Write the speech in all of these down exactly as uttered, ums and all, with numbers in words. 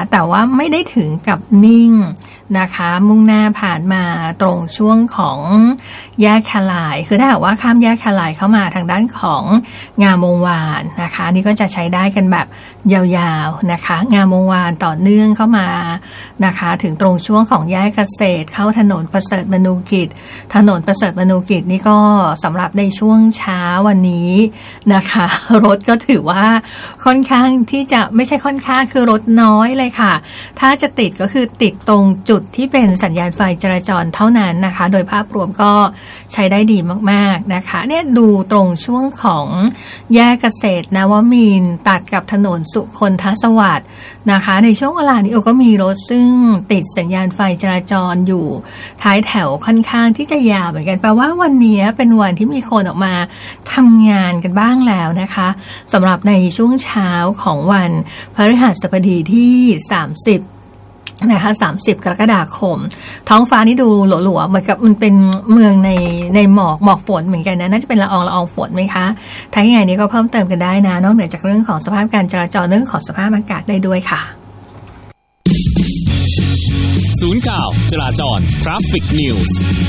แต่ว่าไม่ได้ถึงกับนิ่งนะคะมุ่งหน้าผ่านมาตรงช่วงของแยกแคลายคือถ้าหากว่าข้ามแยกแคลายเข้ามาทางด้านของงามวงวานนะคะนี่ก็จะใช้ได้กันแบบยาวๆนะคะงามวงวานต่อเนื่องเข้ามานะคะถึงตรงช่วงของแยกเกษตรเข้าถนนประเสริฐมนูกิจถนนประเสริฐมนูกิจนี่ก็สำหรับในช่วงเช้าวันนี้นะคะรถก็ถือว่าค่อนข้างที่จะไม่ใช่ค่อนข้างคือรถน้อยเลยค่ะถ้าจะติดก็คือติดตรงจุดที่เป็นสัญญาณไฟจราจรเท่านั้นนะคะโดยภาพรวมก็ใช้ได้ดีมากๆนะคะเนี่ยดูตรงช่วงของแยกเกษตรนวมินทร์ตัดกับถนนสุคนทสวัสดิ์นะคะในช่วงเวลานี้ก็มีรถซึ่งติดสัญญาณไฟจราจรอยู่ท้ายแถวค่อนข้างที่จะยาวเหมือนกันแปลว่าวันนี้เป็นวันที่มีคนออกมาทำงานกันบ้างแล้วนะคะสำหรับในช่วงเช้าของวันพฤหัสบดีที่สามสิบนะคะสามสิบกรกฎาคมท้องฟ้านี่ดูหลัวๆเหมือนกับมันเป็นเมืองในในหมอกหมอกฝนเหมือนกันนะน่าจะเป็นละอองละอองฝนไหมคะถ้าอย่างไรนี้ก็เพิ่มเติมกันได้นะนอกเหนือจากเรื่องของสภาพการจราจรเรื่องของสภาพอากาศได้ด้วยค่ะศูนย์ข่าวจราจร Traffic News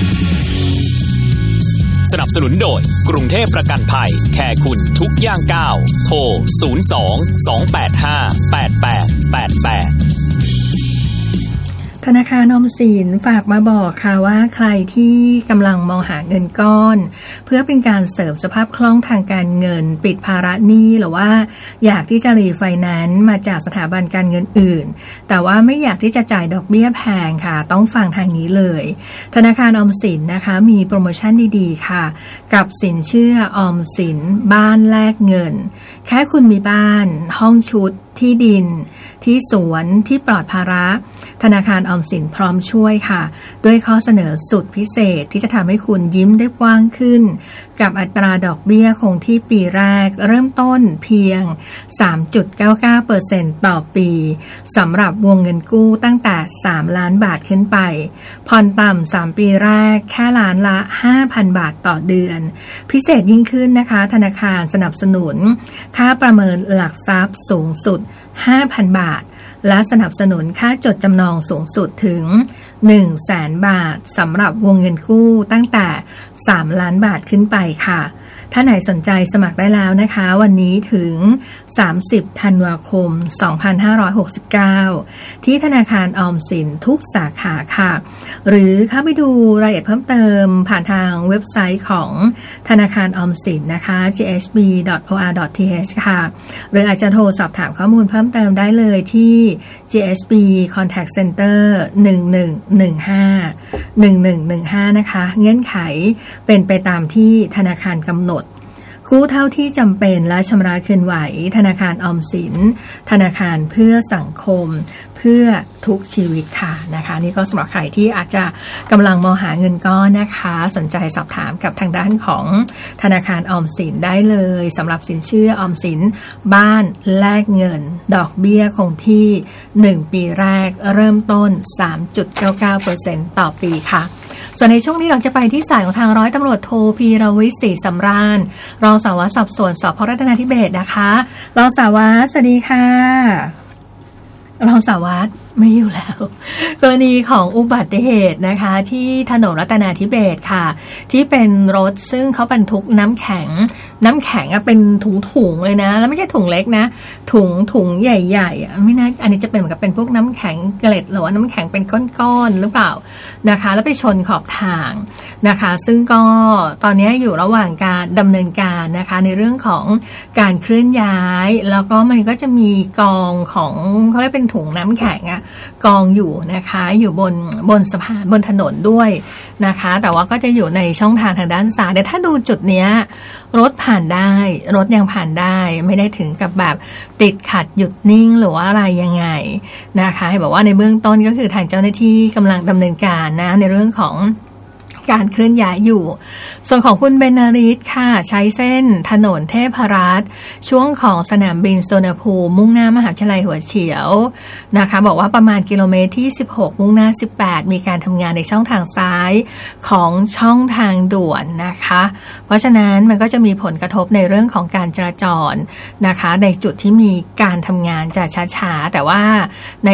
สนับสนุนโดยกรุงเทพประกันภัยแคร์คุณทุกย่างก้าวโทรศูนย์ สอง สอง แปด ห้า แปด แปด แปด แปดธนาคารออมสินฝากมาบอกค่ะว่าใครที่กำลังมองหาเงินก้อนเพื่อเป็นการเสริมสภาพคล่องทางการเงินปิดภาระหนี้หรือว่าอยากที่จะรีไฟแนนซ์มาจากสถาบันการเงินอื่นแต่ว่าไม่อยากที่จะจ่ายดอกเบี้ยแพงค่ะต้องฟังทางนี้เลยธนาคารออมสินนะคะมีโปรโมชั่นดีๆค่ะกับสินเชื่อออมสินบ้านแลกเงินแค่คุณมีบ้านห้องชุดที่ดินที่สวนที่ปลอดภาระธนาคารออมสินพร้อมช่วยค่ะด้วยข้อเสนอสุดพิเศษที่จะทำให้คุณยิ้มได้กว้างขึ้นกับอัตราดอกเบี้ยคงที่ปีแรกเริ่มต้นเพียง สามจุดเก้าเก้าเปอร์เซ็นต์ ต่อปีสำหรับวงเงินกู้ตั้งแต่สามล้านบาทขึ้นไปผ่อนต่ำสามปีแรกแค่ล้านละ ห้าพัน บาทต่อเดือนพิเศษยิ่งขึ้นนะคะธนาคารสนับสนุนค่าประเมินหลักทรัพย์สูงสุด ห้าพัน บาทและสนับสนุนค่าจดจำนองสูงสุดถึง หนึ่งแสน บาทสำหรับวงเงินกู้ตั้งแต่สามล้านบาทขึ้นไปค่ะถ้าไหนสนใจสมัครได้แล้วนะคะวันนี้ถึงสามสิบธันวาคมสองพันห้าร้อยหกสิบเก้าที่ธนาคารออมสินทุกสาขาค่ะหรือเข้าไปดูรายละเอียดเพิ่มเติมผ่านทางเว็บไซต์ของธนาคารออมสินนะคะ จี เอช บี ดอท โอ อาร์ ดอท ที เอช ค่ะหรืออาจจะโทรสอบถามข้อมูลเพิ่มเติมได้เลยที่ จี เอช บี Contact Center หนึ่งหนึ่งหนึ่งห้า หนึ่งหนึ่งหนึ่งห้านะคะเงื่อนไขเป็นไปตามที่ธนาคารกำหนดกู้เท่าที่จำเป็นและชำระคืนไหวธนาคารออมสินธนาคารเพื่อสังคมเพื่อทุกชีวิตค่ะนะคะนี่ก็สำหรับใครที่อาจจะกำลังมองหาเงินก้อนนะคะสนใจสอบถามกับทางด้านของธนาคารออมสินได้เลยสำหรับสินเชื่อออมสินบ้านแลกเงินดอกเบี้ยคงที่หนึ่งปีแรกเริ่มต้น สามจุดเก้าเก้าเปอร์เซ็นต์ ต่อปีค่ะส่วนในช่วงนี้เราจะไปที่สายของทางร้อยตำรวจโทพีรวิทย์ศรีสำราญรองสารวัตรสอบสวนสพ.รัตนาธิเบศรนะคะรองสารวัตรสวัสดีค่ะรองสารวัตรไม่อยู่แล้วกรณีของอุบัติเหตุนะคะที่ถนนรัตนาธิเบศรค่ะที่เป็นรถซึ่งเขาบรรทุกน้ำแข็งน้ำแข็งเป็นถุงๆเลยนะแล้วไม่ใช่ถุงเล็กนะถุงถุงใหญ่ๆไม่น่าอันนี้จะเป็นเหมือนกับเป็นพวกน้ำแข็งเกล็ดหรือว่าน้ำแข็งเป็นก้อนๆหรือเปล่านะคะแล้วไปชนขอบทางนะคะซึ่งก็ตอนนี้อยู่ระหว่างการดำเนินการนะคะในเรื่องของการเคลื่อนย้ายแล้วก็มันก็จะมีกองของเขาเรียกเป็นถุงน้ำแข็งอะกองอยู่นะคะอยู่บนบนสะพานบนถนนด้วยนะคะแต่ว่าก็จะอยู่ในช่องทางทางด้านซ้ายแต่ถ้าดูจุดเนี้ยรถผ่านได้รถยังผ่านได้ไม่ได้ถึงกับแบบติดขัดหยุดนิ่งหรือว่าอะไรยังไงนะคะให้บอกว่าในเบื้องต้นก็คือทางเจ้าหน้าที่กำลังดำเนินการนะในเรื่องของการเคลื่อนย้ายอยู่ส่วนของคุณเบนนาริสค่ะใช้เส้นถนนเทพรัตน์ช่วงของสนามบินสุวรรณภูมิมุ่งหน้ามหาวิทยาลัยหัวเฉียวนะคะบอกว่าประมาณกิโลเมตรที่สิบหกมุ่งหน้าสิบแปดมีการทำงานในช่องทางซ้ายของช่องทางด่วนนะคะเพราะฉะนั้นมันก็จะมีผลกระทบในเรื่องของการจราจรนะคะในจุดที่มีการทำงานจะช้าๆแต่ว่าใน